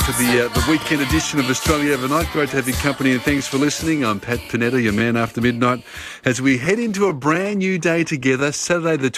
To the weekend edition of Australia Overnight. Great to have your company and thanks for listening. I'm Pat Panetta, your man after midnight, as we head into a brand new day together, Saturday the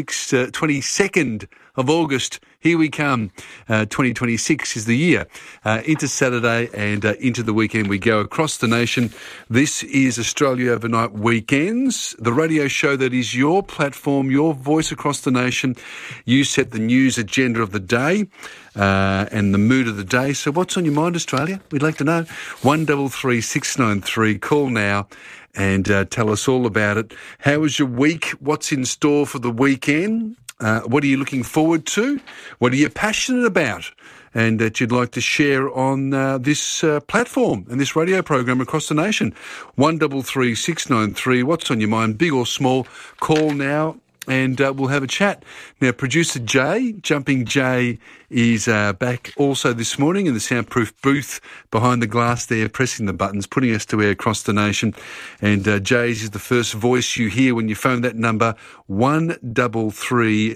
22nd of August. Here we come. 2026 is the year. Into Saturday and into the weekend we go across the nation. This is Australia Overnight Weekends, the radio show that is your platform, your voice across the nation. You set the news agenda of the day and the mood of the day. So what's on your mind, Australia? We'd like to know. 133 693. Call now and tell us all about it. How was your week? What's in store for the weekend? What are you looking forward to? What are you passionate about? And that you'd like to share on this platform and this radio program across the nation. 133 693. What's on your mind, big or small? Call now and we'll have a chat. Now, producer Jay, Jumping Jay, is back also this morning in the soundproof booth behind the glass there, pressing the buttons, putting us to air across the nation. And Jay's is the first voice you hear when you phone that number, 133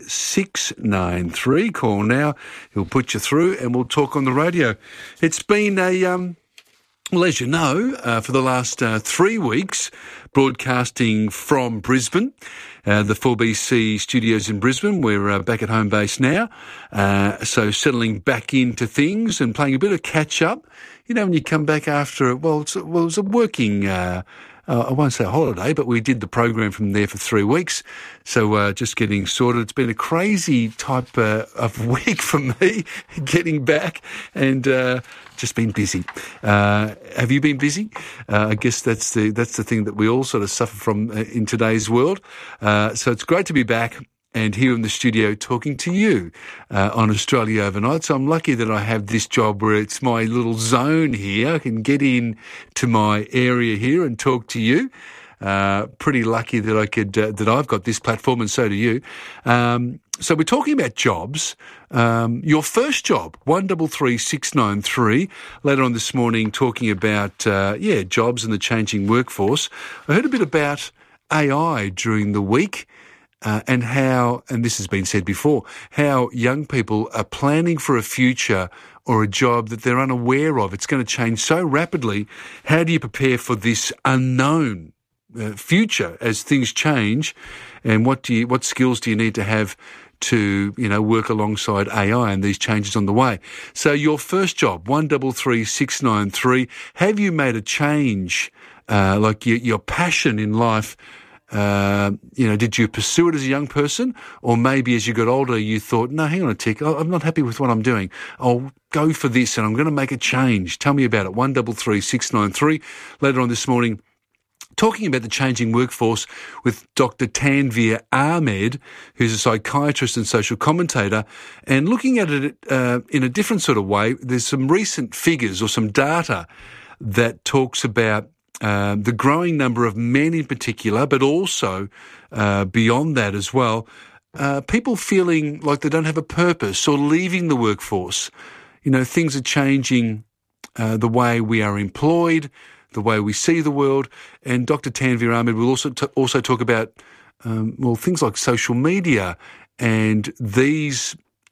693. Call now. He'll put you through and we'll talk on the radio. It's been a... Well, as you know, for the last 3 weeks, broadcasting from Brisbane, the 4BC studios in Brisbane. We're back at home base now, so settling back into things and playing a bit of catch-up. You know, when you come back after, it was a working... I won't say a holiday, but we did the program from there for 3 weeks. So just getting sorted. It's been a crazy type of week for me, getting back and just been busy. Have you been busy? I guess that's the thing that we all sort of suffer from in today's world. So it's great to be back and here in the studio talking to you on Australia Overnight. So I'm lucky that I have this job where it's my little zone here. I can get in to my area here and talk to you. Pretty lucky that I could that I've got this platform, and so do you. So we're talking about jobs. Your first job, 133 693. Later on this morning, talking about jobs and the changing workforce. I heard a bit about AI during the week. And how, and this has been said before, how young people are planning for a future or a job that they're unaware of. It's going to change so rapidly. How do you prepare for this unknown future as things change? And what skills do you need to have to, work alongside AI and these changes on the way? So your first job, 133 693. Have you made a change, like your passion in life? Did you pursue it as a young person, or maybe as you got older you thought, no, hang on a tick, I'm not happy with what I'm doing. I'll go for this and I'm going to make a change. Tell me about it. 133 693. Later on this morning, talking about the changing workforce with Dr. Tanveer Ahmed, who's a psychiatrist and social commentator, and looking at it in a different sort of way. There's some recent figures or some data that talks about the growing number of men in particular, but also beyond that as well, people feeling like they don't have a purpose or leaving the workforce. Things are changing the way we are employed, the way we see the world. And Dr. Tanveer Ahmed will also talk about, things like social media and these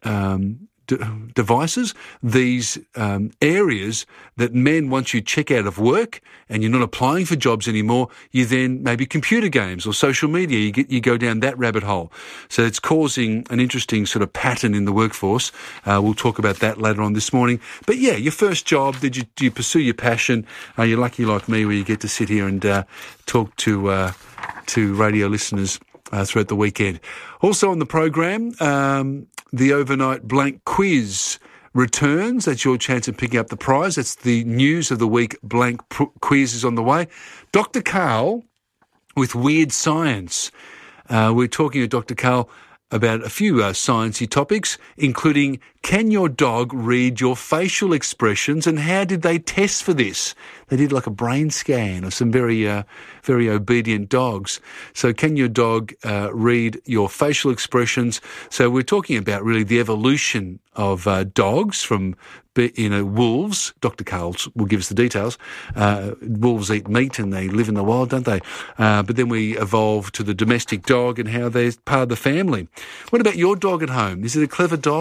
devices, these areas that men, once you check out of work and you're not applying for jobs anymore, you then maybe computer games or social media, you go down that rabbit hole. So it's causing an interesting sort of pattern in the workforce. We'll talk about that later on this morning. But yeah, your first job, do you pursue your passion? Are you lucky like me where you get to sit here and talk to radio listeners throughout the weekend? Also on the program, the overnight blank quiz returns. That's your chance of picking up the prize. That's the news of the week. Blank quiz is on the way. Dr. Karl with Weird Science. We're talking to Dr. Karl about a few sciencey topics, including, can your dog read your facial expressions, and how did they test for this? They did like a brain scan of some very obedient dogs. So can your dog read your facial expressions? So we're talking about really the evolution of dogs from wolves. Dr. Karl will give us the details. Wolves eat meat and they live in the wild, don't they? But then we evolve to the domestic dog and how they're part of the family. What about your dog at home? Is it a clever dog?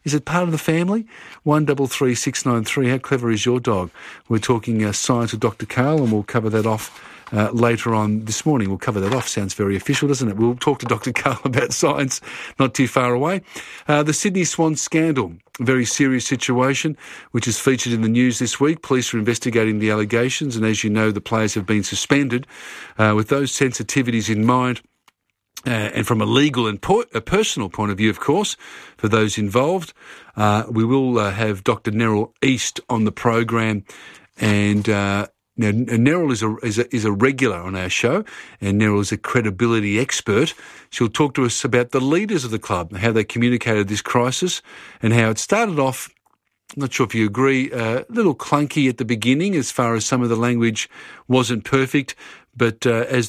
Is it part of the family? 133693. How clever is your dog? We're talking science with Dr. Karl, and we'll cover that off later on this morning. We'll cover that off. Sounds very official, doesn't it? We'll talk to Dr. Karl about science not too far away. The Sydney Swans scandal, a very serious situation, which is featured in the news this week. Police are investigating the allegations, and as you know, the players have been suspended. With those sensitivities in mind, and from a legal and a personal point of view, of course, for those involved, we will have Dr. Neril East on the program, and now, Neril is a regular on our show, and Neril is a credibility expert. She'll talk to us about the leaders of the club, how they communicated this crisis, and how it started off, I'm not sure if you agree, a little clunky at the beginning as far as some of the language wasn't perfect, but as